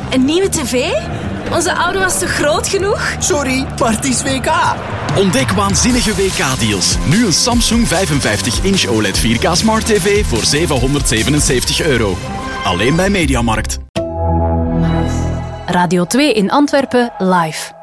Een nieuwe tv? Onze oude was te groot genoeg? Sorry, maar het is WK. Ontdek waanzinnige WK-deals. Nu een Samsung 55-inch OLED 4K Smart TV voor €777. Alleen bij Mediamarkt. Radio 2 in Antwerpen live.